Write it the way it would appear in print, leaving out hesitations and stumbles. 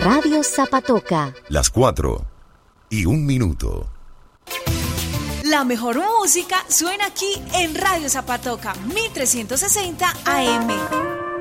Radio Zapatoca. Las 4:01. La mejor música suena aquí en Radio Zapatoca, 1360 AM.